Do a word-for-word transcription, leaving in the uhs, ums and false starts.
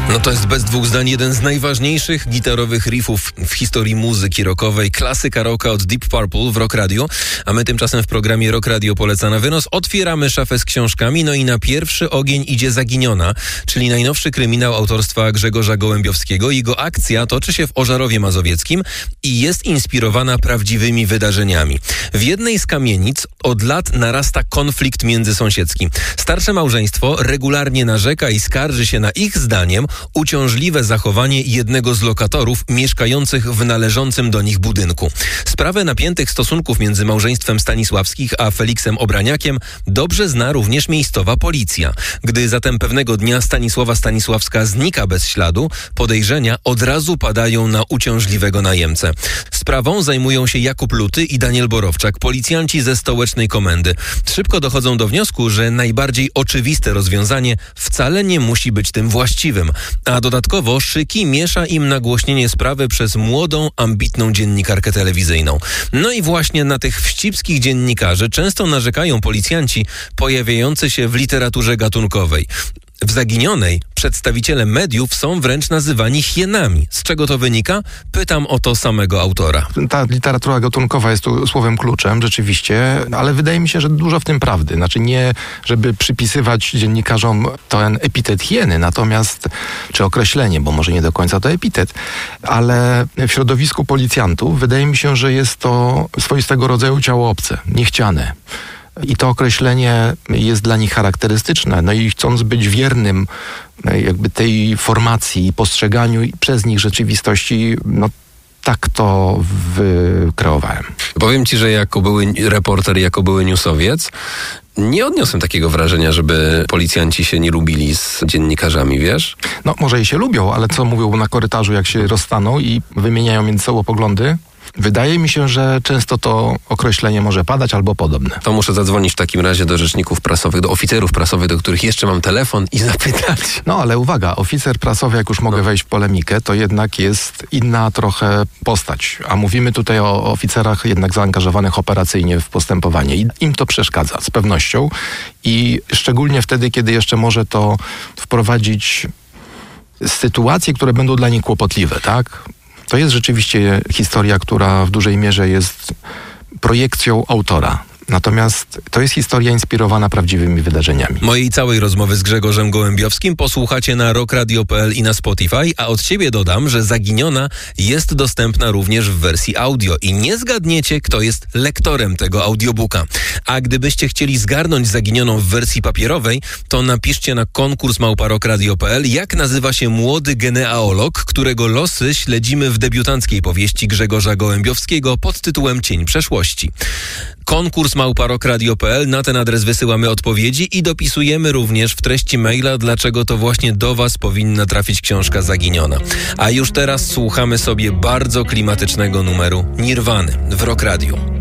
No to jest bez dwóch zdań jeden z najważniejszych gitarowych riffów w historii muzyki rockowej. Klasyka rocka od Deep Purple w Rock Radio. A my tymczasem w programie Rock Radio Poleca na wynos otwieramy szafę z książkami. No i na pierwszy ogień idzie Zaginiona, czyli najnowszy kryminał autorstwa Grzegorza Gołębiowskiego. Jego akcja toczy się w Ożarowie Mazowieckim i jest inspirowana prawdziwymi wydarzeniami. W jednej z kamienic od lat narasta konflikt międzysąsiedzki. Starsze małżeństwo regularnie narzeka i skarży się na ich zdaniem uciążliwe zachowanie jednego z lokatorów mieszkających w należącym do nich budynku. Sprawę napiętych stosunków między małżeństwem Stanisławskich a Feliksem Obraniakiem dobrze zna również miejscowa policja. Gdy zatem pewnego dnia Stanisława Stanisławska znika bez śladu, podejrzenia od razu padają na uciążliwego najemcę. Sprawą zajmują się Jakub Luty i Daniel Borowczak, policjanci ze stołecznej komendy. Szybko dochodzą do wniosku, że najbardziej oczywiste rozwiązanie wcale nie musi być tym właściwym. A dodatkowo Szyki miesza im nagłośnienie sprawy przez młodą, ambitną dziennikarkę telewizyjną. No i właśnie na tych wścibskich dziennikarzy często narzekają policjanci pojawiający się w literaturze gatunkowej. W Zaginionej przedstawiciele mediów są wręcz nazywani hienami. Z czego to wynika? Pytam o to samego autora. Ta literatura gatunkowa jest tu słowem kluczem, rzeczywiście, ale wydaje mi się, że dużo w tym prawdy. Znaczy nie, żeby przypisywać dziennikarzom ten epitet hieny, natomiast, czy określenie, bo może nie do końca to epitet, ale w środowisku policjantów wydaje mi się, że jest to swoistego rodzaju ciało obce, niechciane. I to określenie jest dla nich charakterystyczne. No i chcąc być wiernym jakby tej formacji, postrzeganiu przez nich rzeczywistości, no tak to wykreowałem. Powiem ci, że jako były reporter, jako były newsowiec, nie odniosłem takiego wrażenia, żeby policjanci się nie lubili z dziennikarzami, wiesz? No może i się lubią, ale co mówią na korytarzu, jak się rozstaną i wymieniają między sobą poglądy? Wydaje mi się, że często to określenie może padać albo podobne. To muszę zadzwonić w takim razie do rzeczników prasowych, do oficerów prasowych, do których jeszcze mam telefon i zapytać. No ale uwaga, oficer prasowy, jak już mogę no. wejść w polemikę, to jednak jest inna trochę postać. A mówimy tutaj o oficerach jednak zaangażowanych operacyjnie w postępowanie. I im to przeszkadza, z pewnością. I szczególnie wtedy, kiedy jeszcze może to wprowadzić sytuacje, które będą dla nich kłopotliwe, tak? To jest rzeczywiście historia, która w dużej mierze jest projekcją autora. Natomiast to jest historia inspirowana prawdziwymi wydarzeniami. Mojej całej rozmowy z Grzegorzem Gołębiowskim posłuchacie na rock radio kropka p l i na Spotify, a od ciebie dodam, że Zaginiona jest dostępna również w wersji audio i nie zgadniecie, kto jest lektorem tego audiobooka. A gdybyście chcieli zgarnąć Zaginioną w wersji papierowej, to napiszcie na konkurs małpa rock radio kropka p l, jak nazywa się młody genealog, którego losy śledzimy w debiutanckiej powieści Grzegorza Gołębiowskiego pod tytułem Cień przeszłości. Konkurs małpa rock radio kropka p l. Na ten adres wysyłamy odpowiedzi i dopisujemy również w treści maila, dlaczego to właśnie do was powinna trafić książka Zaginiona. A już teraz słuchamy sobie bardzo klimatycznego numeru Nirwany w Rock Radio.